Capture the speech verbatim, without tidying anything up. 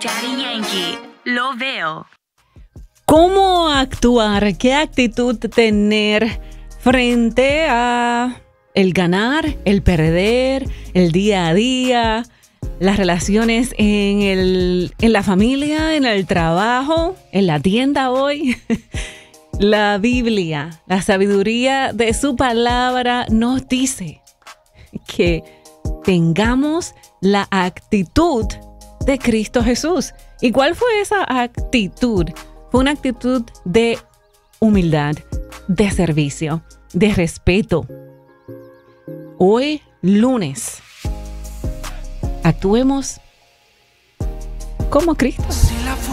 Daddy Yankee, lo veo. ¿Cómo actuar? ¿Qué actitud tener frente a el ganar, el perder, el día a día, las relaciones en, el, en la familia, en el trabajo, en la tienda hoy? La Biblia, la sabiduría de su palabra nos dice que tengamos la actitud de Cristo Jesús. ¿Y cuál fue esa actitud? Fue una actitud de humildad, de servicio, de respeto. Hoy, lunes, actuemos como Cristo.